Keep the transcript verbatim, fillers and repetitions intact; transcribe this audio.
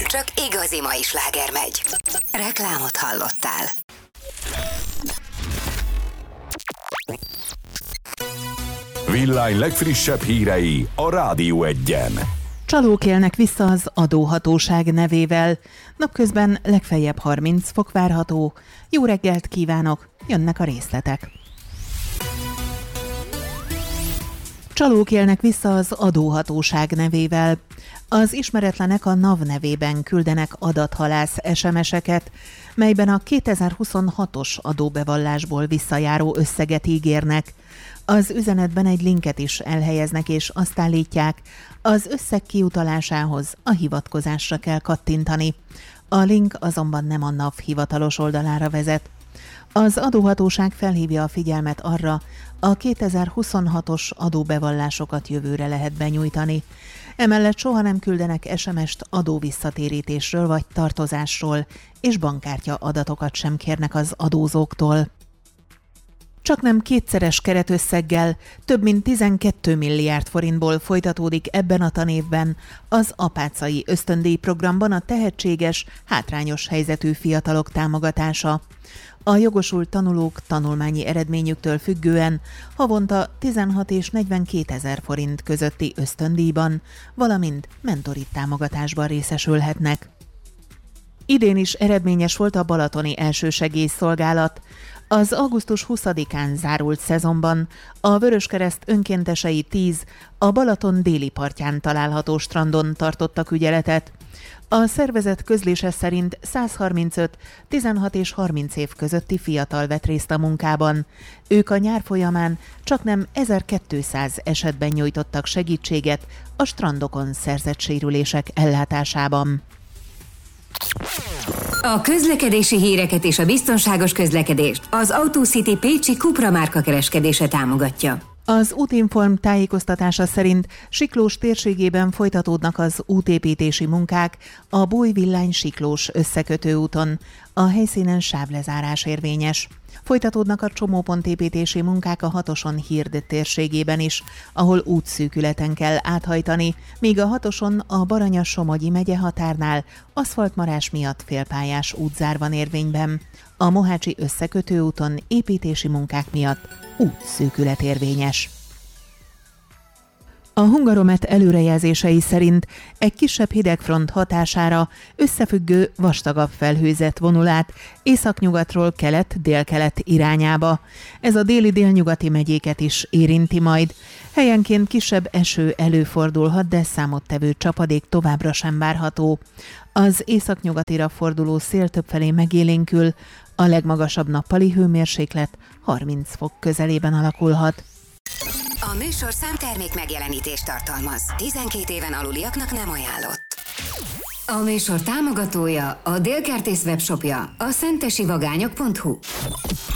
csak igazi mai sláger megy. Reklámot hallottál. Villány legfrissebb hírei a Rádió Egyen. Csalók élnek vissza az adóhatóság nevével. Napközben legfeljebb harminc fok várható. Jó reggelt kívánok, jönnek a részletek. Csalók élnek vissza az adóhatóság nevével. Az ismeretlenek a NAV nevében küldenek adathalász es em es-eket, melyben a kétezer-huszonhatos adóbevallásból visszajáró összeget ígérnek. Az üzenetben egy linket is elhelyeznek, és azt állítják, az összeg kiutalásához a hivatkozásra kell kattintani. A link azonban nem a NAV hivatalos oldalára vezet. Az adóhatóság felhívja a figyelmet arra, a kétezer-huszonhatos adóbevallásokat jövőre lehet benyújtani. Emellett soha nem küldenek es em es-t adóvisszatérítésről vagy tartozásról, és bankkártya adatokat sem kérnek az adózóktól. Csaknem kétszeres keretösszeggel, több mint tizenkét milliárd forintból folytatódik ebben a tanévben az apácai ösztöndíj programban a tehetséges, hátrányos helyzetű fiatalok támogatása. A jogosult tanulók tanulmányi eredményüktől függően havonta tizenhat és negyvenkét ezer forint közötti ösztöndíjban, valamint mentori támogatásban részesülhetnek. Idén is eredményes volt a balatoni elsősegélyszolgálat. Az augusztus huszadikán zárult szezonban a Vöröskereszt önkéntesei tíz a Balaton déli partján található strandon tartottak ügyeletet. A szervezet közlése szerint száz harmincöt, tizenhat és harminc év közötti fiatal vett részt a munkában. Ők a nyár folyamán csaknem ezerkétszáz esetben nyújtottak segítséget a strandokon szerzett sérülések ellátásában. A közlekedési híreket és a biztonságos közlekedést az AutoCity Pécsi Cupra márka kereskedése támogatja. Az Útinform tájékoztatása szerint Siklós térségében folytatódnak az útépítési munkák a Bújvillány-Siklós összekötő úton. A helyszínen sávlezárás érvényes. Folytatódnak a csomópontépítési munkák a Hatoson Hird térségében is, ahol útszűkületen kell áthajtani, míg a Hatoson a Baranya-Somogyi megye határnál aszfaltmarás miatt félpályás útzár van érvényben. A Mohácsi összekötő úton építési munkák miatt útszűkület érvényes. A Hungaromet előrejelzései szerint egy kisebb hidegfront hatására összefüggő vastagabb felhőzet vonul át északnyugatról kelet-délkelet irányába. Ez a déli-délnyugati megyéket is érinti majd. Helyenként kisebb eső előfordulhat, de számottevő csapadék továbbra sem várható. Az északnyugatira forduló szél többfelé megélénkül, a legmagasabb nappali hőmérséklet harminc fok közelében alakulhat. A műsor számtermék megjelenítést tartalmaz. tizenkét éven aluliaknak nem ajánlott. A műsor támogatója, a Délkertész webshopja, a szentesivagányok pont hu.